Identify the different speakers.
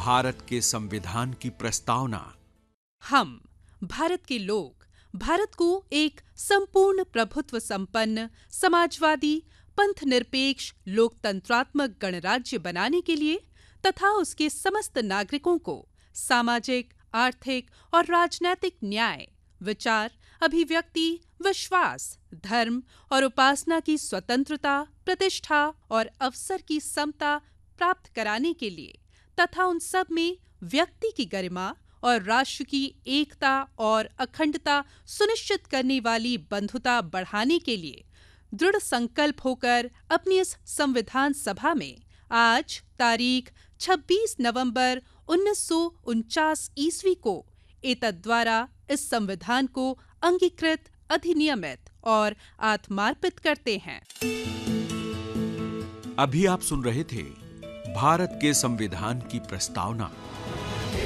Speaker 1: भारत के संविधान की प्रस्तावना।
Speaker 2: हम, भारत के लोग, भारत को एक संपूर्ण प्रभुत्व संपन्न, समाजवादी, पंथनिरपेक्ष, लोकतंत्रात्मक गणराज्य बनाने के लिए तथा उसके समस्त नागरिकों को सामाजिक, आर्थिक और राजनैतिक न्याय, विचार, अभिव्यक्ति, विश्वास, धर्म और उपासना की स्वतंत्रता, प्रतिष्ठा और अवसर की समता प्राप्त कराने के लिए तथा उन सब में व्यक्ति की गरिमा और राष्ट्र की एकता और अखंडता सुनिश्चित करने वाली बंधुता बढ़ाने के लिए दृढ़ संकल्प होकर अपनी इस संविधान सभा में आज तारीख 26 नवंबर 1949 ईस्वी को एतद्द्वारा इस संविधान को अंगीकृत, अधिनियमित और आत्मार्पित करते हैं।
Speaker 1: अभी आप सुन रहे थे भारत के संविधान की प्रस्तावना।